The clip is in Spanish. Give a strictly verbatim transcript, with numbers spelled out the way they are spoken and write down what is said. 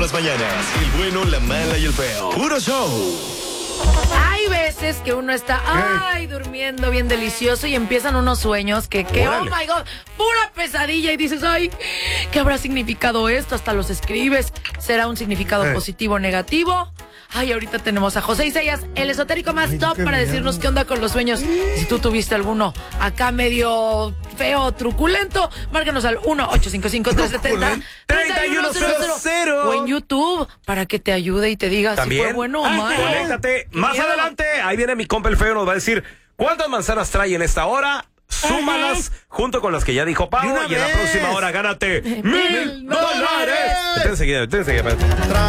Las mañanas, el bueno, la mala y el feo. Puro show. Hay veces que uno está, ay, durmiendo bien delicioso y empiezan unos sueños que, que oh my God, pura pesadilla y dices, ay, ¿qué habrá significado esto? Hasta los escribes. ¿Será un significado eh. positivo o negativo? Ay, ahorita tenemos a José Isayas, el esotérico más ay, top, para miedo. decirnos qué onda con los sueños. Si tú tuviste alguno acá medio feo, truculento, márcanos al uno ocho cinco cinco, tres siete cero, tres uno cero cero o en YouTube para que te ayude y te diga ¿También? si fue bueno o malo. Conéctate. Más miedo. adelante, ahí viene mi compa el feo, nos va a decir cuántas manzanas trae en esta hora. Súmalas junto con las que ya dijo Pau y en la próxima hora gánate mil dólares. Vete enseguida, vete enseguida.